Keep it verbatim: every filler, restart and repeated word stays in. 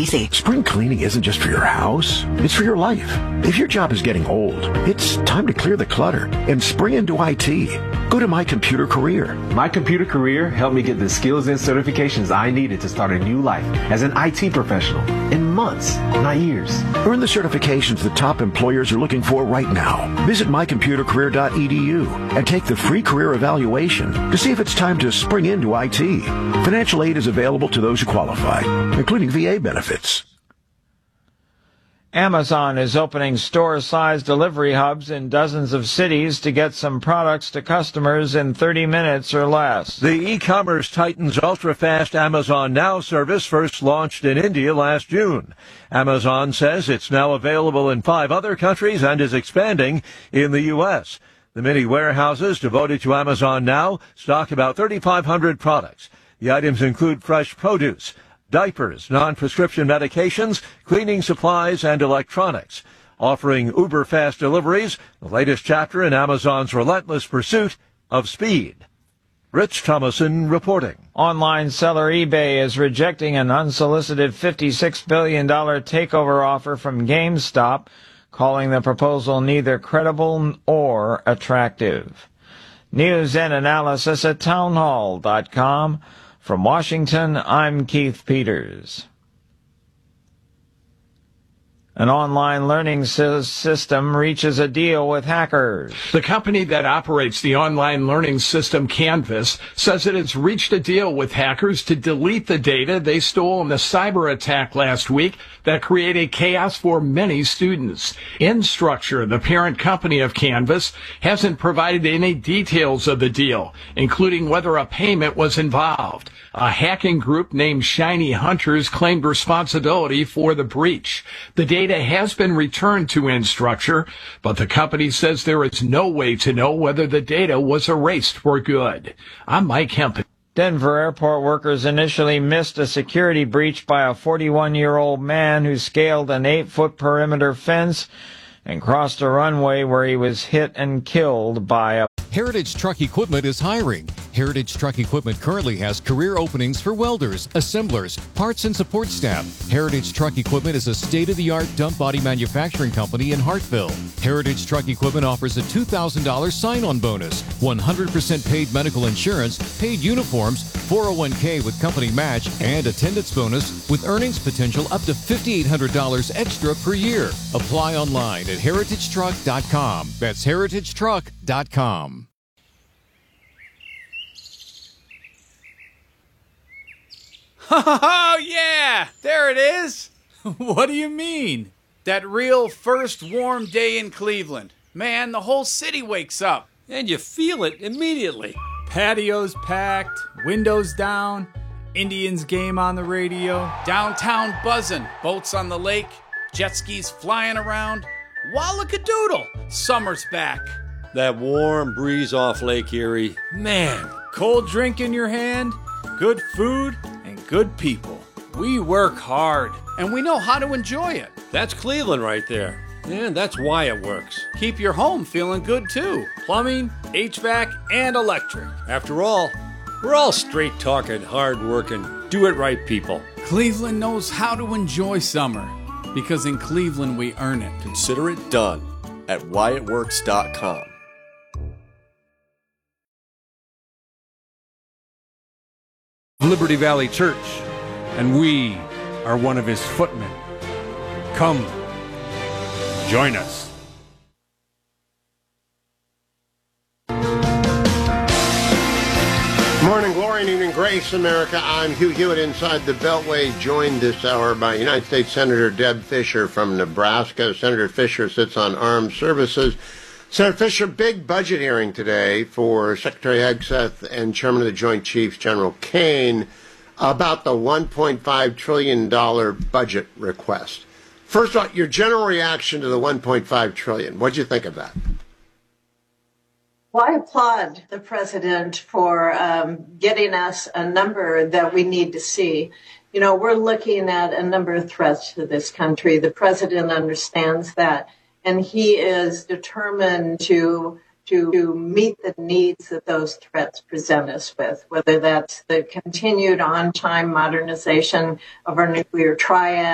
C. Spring cleaning isn't just for your house, it's for your life. If your job is getting old, it's time to clear the clutter and spring into I T. Go to My Computer Career. My Computer Career helped me get the skills and certifications I needed to start a new life as an I T professional in months, not years. Earn the certifications the top employers are looking for right now. Visit my computer career dot e d u and take the free career evaluation to see if it's time to spring into I T. Financial aid is available to those who qualify, including V A benefits. Amazon is opening store-sized delivery hubs in dozens of cities to get some products to customers in thirty minutes or less. The e-commerce titan's ultra-fast Amazon Now service first launched in India last June. Amazon says it's now available in five other countries and is expanding in the U S. The many warehouses devoted to Amazon Now stock about thirty-five hundred products. The items include fresh produce, diapers, non-prescription medications, cleaning supplies, and electronics. Offering uber-fast deliveries, the latest chapter in Amazon's relentless pursuit of speed. Rich Thomason reporting. Online seller eBay is rejecting an unsolicited fifty-six billion dollars takeover offer from GameStop, calling the proposal neither credible or attractive. News and analysis at townhall dot com. From Washington, I'm Keith Peters. An online learning system reaches a deal with hackers. The company that operates the online learning system Canvas says it has reached a deal with hackers to delete the data they stole in the cyber attack last week that created chaos for many students. Instructure, the parent company of Canvas, hasn't provided any details of the deal, including whether a payment was involved. A hacking group named Shiny Hunters claimed responsibility for the breach. The data has been returned to Instructure, but the company says there is no way to know whether the data was erased for good. I'm Mike Hemp. Denver airport workers initially missed a security breach by a forty-one-year-old man who scaled an eight-foot perimeter fence and crossed a runway where he was hit and killed by a... Heritage Truck Equipment is hiring. Heritage Truck Equipment currently has career openings for welders, assemblers, parts and support staff. Heritage Truck Equipment is a state-of-the-art dump body manufacturing company in Hartville. Heritage Truck Equipment offers a two thousand dollars sign-on bonus, one hundred percent paid medical insurance, paid uniforms, four oh one k with company match, and attendance bonus with earnings potential up to five thousand eight hundred dollars extra per year. Apply online at heritage truck dot com. That's heritage truck dot com. Oh, yeah! There it is! What do you mean? That real first warm day in Cleveland. Man, the whole city wakes up. And you feel it immediately. Patios packed, windows down, Indians game on the radio. Downtown buzzing, boats on the lake, jet skis flying around. Wallakadoodle, summer's back. That warm breeze off Lake Erie. Man, cold drink in your hand, good food, and good people. We work hard. And we know how to enjoy it. That's Cleveland right there. And that's why it works. Keep your home feeling good, too. Plumbing, H V A C, and electric. After all, we're all straight-talking, hard-working, do-it-right people. Cleveland knows how to enjoy summer. Because in Cleveland, we earn it. Consider it done at why it works dot com. Liberty Valley Church, and we are one of his footmen. Come, join us. Morning glory and evening grace, America. I'm Hugh Hewitt inside the Beltway, joined this hour by United States Senator Deb Fischer from Nebraska. Senator Fischer sits on Armed Services. Senator Fischer, big budget hearing today for Secretary Hegseth and Chairman of the Joint Chiefs, General Kane, about the one point five trillion dollars budget request. First of all, your general reaction to the one point five trillion dollars. What do you think of that? Well, I applaud the president for um, getting us a number that we need to see. You know, we're looking at a number of threats to this country. The president understands that. And he is determined to, to to meet the needs that those threats present us with, whether that's the continued on-time modernization of our nuclear triad,